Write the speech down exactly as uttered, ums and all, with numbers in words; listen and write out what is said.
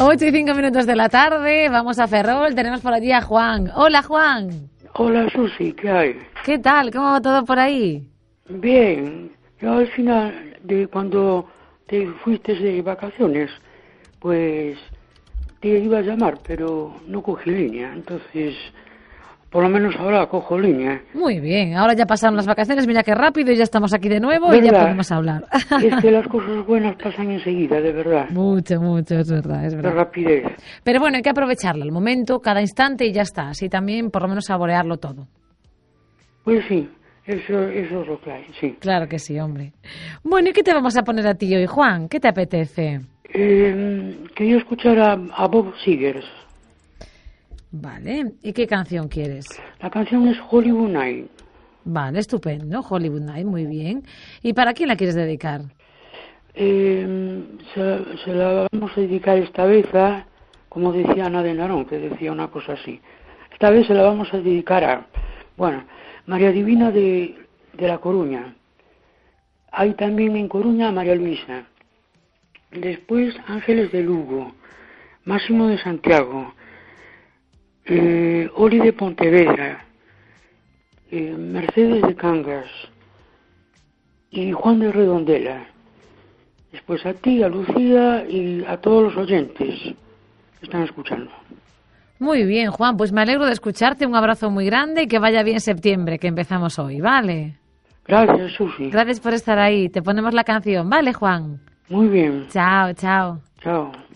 ocho y cinco minutos de la tarde, vamos a Ferrol, tenemos por allí a Juan. Hola, Juan. Hola, Susi, ¿qué hay? ¿Qué tal? ¿Cómo va todo por ahí? Bien, yo al final de cuando te fuiste de vacaciones, pues te iba a llamar, pero no cogí línea, entonces por lo menos ahora cojo línea. Muy bien, ahora ya pasaron las vacaciones, mira qué rápido y ya estamos aquí de nuevo ¿Verdad? y ya podemos hablar. Es que las cosas buenas pasan enseguida, de verdad. Mucho, mucho, es verdad, es De verdad. rapidez. Pero bueno, hay que aprovecharlo, el momento, cada instante y ya está, así también por lo menos saborearlo todo. Pues sí, eso, eso es lo que hay, sí. Claro que sí, hombre. Bueno, ¿y qué te vamos a poner a ti hoy, Juan? ¿Qué te apetece? Eh, quería escuchar a, a Bob Seger. Vale, ¿y qué canción quieres? La canción es Hollywood Night. Vale, estupendo, Hollywood Night, muy bien. ¿Y para quién la quieres dedicar? Eh, se, se la vamos a dedicar esta vez a, como decía Ana de Narón, que decía una cosa así. Esta vez se la vamos a dedicar a, bueno, María Divina de, de La Coruña. Hay también en Coruña a María Luisa. Después Ángeles de Lugo, Máximo de Santiago, eh, Oli de Pontevedra, eh, Mercedes de Cangas y Juan de Redondela. Después a ti, a Lucía y a todos los oyentes que están escuchando. Muy bien, Juan, pues me alegro de escucharte, un abrazo muy grande y que vaya bien septiembre, que empezamos hoy, ¿vale? Gracias, Susi. Gracias por estar ahí, te ponemos la canción, ¿vale, Juan? Muy bien. Chao, chao. Chao.